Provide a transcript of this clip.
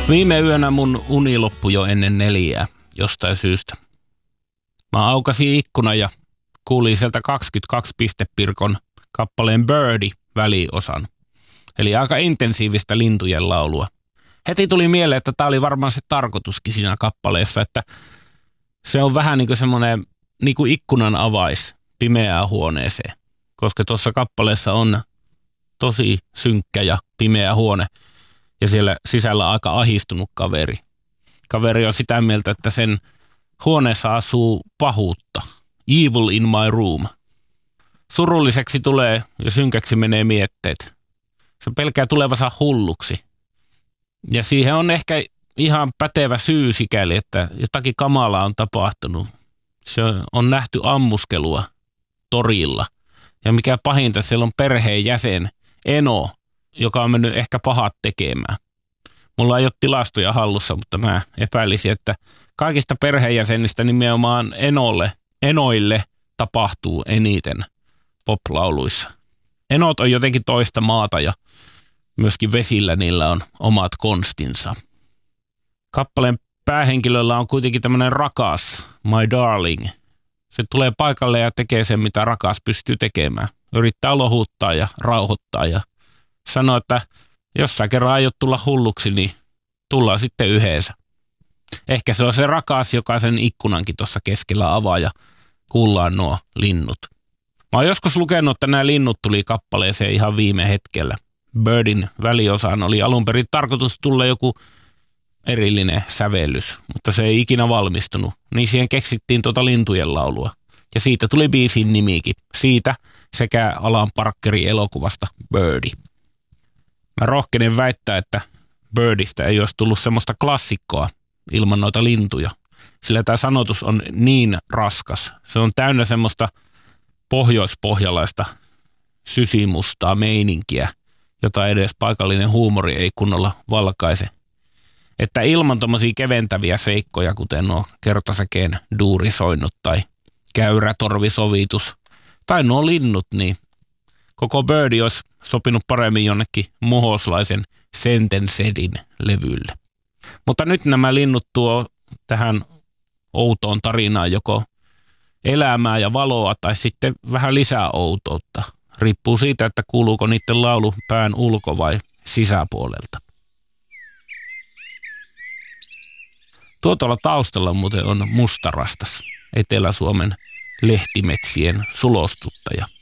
Viime yönä mun uni loppui jo ennen 4 jostain syystä. Mä aukasin ikkunan ja kuulin sieltä 22 pistepirkon kappaleen Birdie -väliosan. Eli aika intensiivistä lintujen laulua. Heti tuli mieleen, että tää oli varmaan se tarkoituskin siinä kappaleessa, että se on vähän niin kuin semmoinen niin kuin ikkunan avais pimeään huoneeseen. Koska tuossa kappaleessa on tosi synkkä ja pimeä huone ja siellä sisällä aika ahistunut kaveri. Kaveri on sitä mieltä, että sen huoneessa asuu pahuutta. Evil in my room. Surulliseksi tulee ja synkäksi menee mietteet. Se pelkää tulevansa hulluksi. Ja siihen on ehkä ihan pätevä syy sikäli, että jotakin kamalaa on tapahtunut. Se on nähty ammuskelua torilla. Ja mikä pahinta, siellä on perheen jäsen Eno, joka on mennyt ehkä pahat tekemään. Mulla ei ole tilastoja hallussa, mutta mä epäilisin, että kaikista perheenjäsenistä nimenomaan Enoille tapahtuu eniten poplauluissa. Enot on jotenkin toista maata ja myöskin vesillä niillä on omat konstinsa. Kappaleen päähenkilöllä on kuitenkin tämmöinen rakas, my darling. Se tulee paikalle ja tekee sen, mitä rakas pystyy tekemään. Yrittää lohuttaa ja rauhoittaa ja sanoo, että jos sä kerran aiot tulla hulluksi, niin tullaan sitten yhdessä. Ehkä se on se rakas, joka sen ikkunankin tuossa keskellä avaa ja kuullaan nuo linnut. Mä oon joskus lukenut, että nämä linnut tuli kappaleeseen ihan viime hetkellä. Birdin väliosaan oli alun perin tarkoitus tulla joku erillinen sävellys, mutta se ei ikinä valmistunut. Niin siihen keksittiin lintujen laulua. Ja siitä tuli biisin nimikin. Siitä sekä Alan Parkerin elokuvasta Birdie. Mä rohkenen väittää, että Birdistä ei olisi tullut semmoista klassikkoa ilman noita lintuja. Sillä tämä sanotus on niin raskas. Se on täynnä semmoista pohjoispohjalaista sysimustaa meininkiä, jota edes paikallinen huumori ei kunnolla valkaise. Että ilman tommosia keventäviä seikkoja, kuten nuo kertosäkeen duurisoinnut tai käyrätorvisovitus tai nuo linnut, niin koko Birdie olisi sopinut paremmin jonnekin muhoslaisen Sentensedin levylle. Mutta nyt nämä linnut tuo tähän outoon tarinaan joko elämää ja valoa tai sitten vähän lisää outoutta. Riippuu siitä, että kuuluuko niiden laulu pään ulko- vai sisäpuolelta. Tuolla taustalla muuten on mustarastas, Etelä-Suomen lehtimetsien sulostuttaja.